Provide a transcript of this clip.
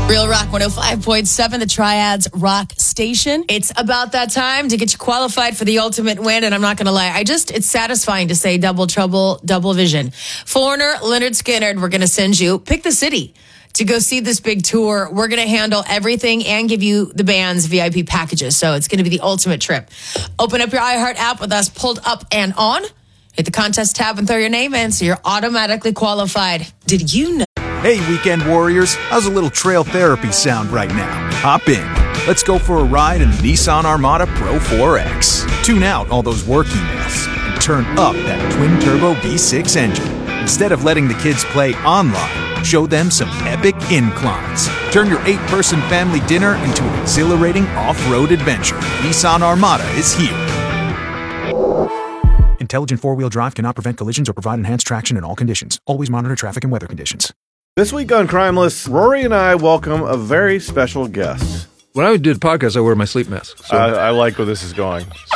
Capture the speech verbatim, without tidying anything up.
Real Rock one oh five point seven, the Triads Rock Station. It's about that time to get you qualified for the ultimate win. And I'm not going to lie, I just, it's satisfying to say double trouble, double vision. Foreigner, Leonard Skinner, we're going to send you, pick the city to go see this big tour. We're going to handle everything and give you the band's V I P packages. So it's going to be the ultimate trip. Open up your iHeart app with us pulled up and on. Hit the contest tab and throw your name in so you're automatically qualified. Did you know? Hey, weekend warriors, how's a little trail therapy sound right now? Hop in. Let's go for a ride in the Nissan Armada Pro four X. Tune out all those work emails and turn up that twin-turbo V six engine. Instead of letting the kids play online, show them some epic inclines. Turn your eight-person family dinner into an exhilarating off-road adventure. Nissan Armada is here. Intelligent four-wheel drive cannot prevent collisions or provide enhanced traction in all conditions. Always monitor traffic and weather conditions. This week on Crimeless, Rory and I welcome a very special guest. When I do the podcast, I wear my sleep mask. So. I, I like where this is going.